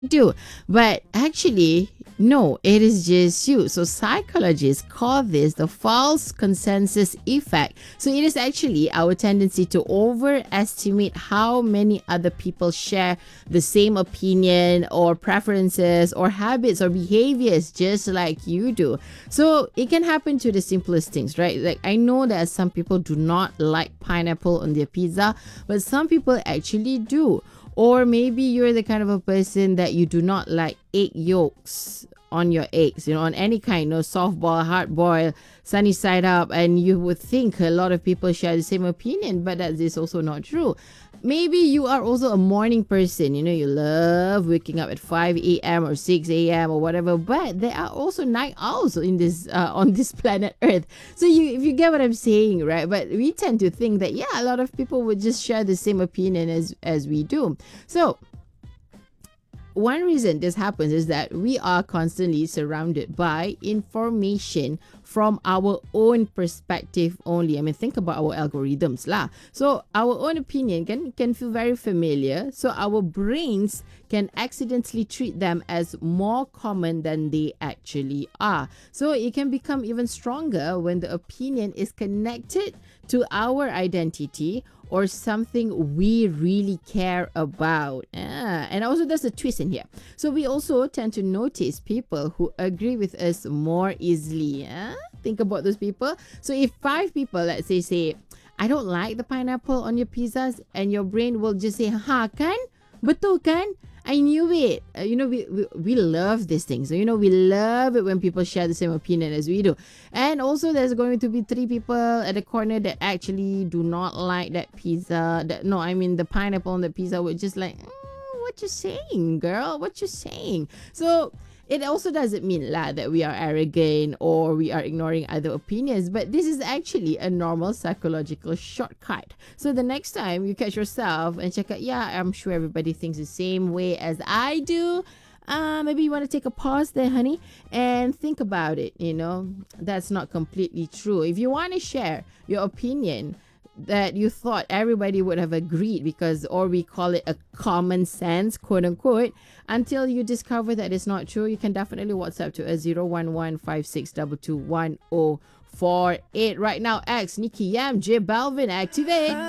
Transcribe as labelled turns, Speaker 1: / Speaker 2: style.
Speaker 1: do. But actually, no, it is just you. So psychologists call this the false consensus effect. So it is actually our tendency to overestimate how many other people share the same opinion or preferences or habits or behaviors just like you do. So it can happen to the simplest things, right? Like I know that some people do not like pineapple on their pizza, but some people actually do. Or maybe you're the kind of a person that you do not like egg yolks on your eggs, on any kind, soft boil, hard boil, sunny side up, and you would think a lot of people share the same opinion, but that is also not true. Maybe you are also a morning person, you love waking up at 5 a.m. or 6 a.m. or whatever, but there are also night owls in this on this planet Earth. So if you get what I'm saying, right? But we tend to think that yeah, a lot of people would just share the same opinion as we do. So one reason this happens is that we are constantly surrounded by information from our own perspective only. I mean, think about our algorithms lah. So our own opinion can feel very familiar. So our brains can accidentally treat them as more common than they actually are. So it can become even stronger when the opinion is connected to our identity or something we really care about. And also there's a twist in here. So we also tend to notice people who agree with us more easily. Think about those people. So if 5 people, let's say, I don't like the pineapple on your pizzas, and your brain will just say, ha kan? Betul kan? I knew it. We love these things. So, we love it when people share the same opinion as we do. And also, there's going to be 3 people at the corner that actually do not like that pizza. The pineapple on the pizza would just like, what you saying, girl? What you saying? So it also doesn't mean that we are arrogant or we are ignoring other opinions, but this is actually a normal psychological shortcut. So the next time you catch yourself and check out, yeah, I'm sure everybody thinks the same way as I do. Maybe you want to take a pause there, honey, and think about it. That's not completely true. If you want to share your opinion that you thought everybody would have agreed or we call it a common sense, quote unquote, until you discover that it's not true, you can definitely WhatsApp to a 01156221048 right now. X Nikki Yam, J Balvin, activate.